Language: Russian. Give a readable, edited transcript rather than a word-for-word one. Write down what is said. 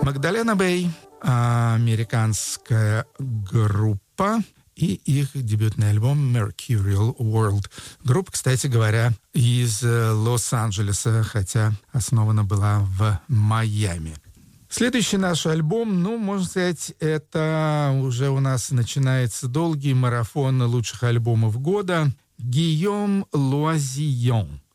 Магдалена Бэй, американская группа, и их дебютный альбом Mercurial World. Группа, кстати говоря, из Лос-Анджелеса, хотя основана была в Майами. Следующий наш альбом, можно сказать, это уже у нас начинается долгий марафон лучших альбомов года. Гийом Луазион.